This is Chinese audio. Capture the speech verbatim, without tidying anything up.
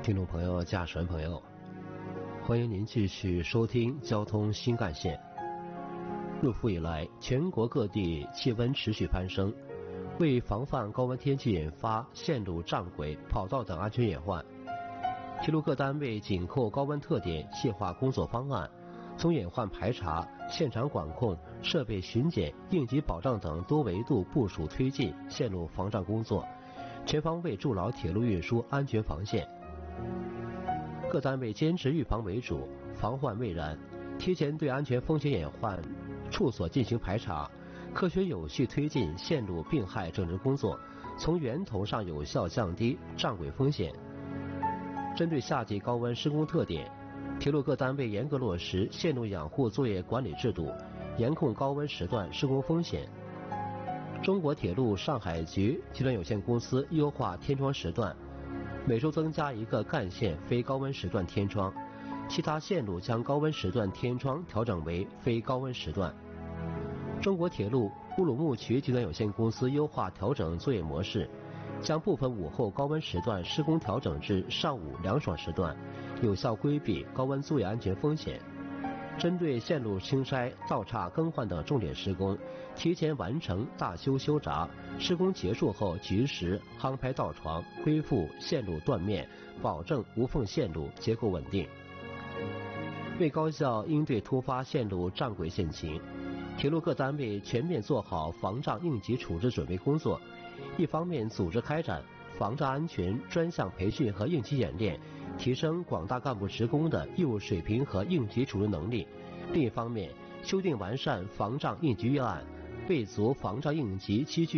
听众朋友、驾驶员朋友，欢迎您继续收听交通新干线。入伏以来，全国各地气温持续攀升，为防范高温天气引发线路、站轨、跑道等安全隐患，铁路各单位紧扣高温特点，细化工作方案，从隐患排查、现场管控、设备巡检、应急保障等多维度部署推进线路防障工作，全方位筑牢铁路运输安全防线。各单位坚持预防为主，防患未然，提前对安全风险隐患处所进行排查，科学有序推进线路病害整治工作，从源头上有效降低站轨风险。针对夏季高温施工特点，铁路各单位严格落实线路养护作业管理制度，严控高温时段施工风险。中国铁路上海局集团有限公司优化天窗时段，每周增加一个干线非高温时段天窗，其他线路将高温时段天窗调整为非高温时段。中国铁路乌鲁木齐集团有限公司优化调整作业模式，将部分午后高温时段施工调整至上午凉爽时段，有效规避高温作业安全风险。针对线路清筛、道岔更换等重点施工，提前完成大修修闸，施工结束后及时夯拍道床，恢复线路断面，保证无缝线路结构稳定。为高效应对突发线路站轨险情，铁路各单位全面做好防障应急处置准备工作，一方面组织开展防障安全专项培训和应急演练，提升广大干部职工的业务水平和应急处置能力；另一方面，修订完善防障应急预案，备足防障应急机具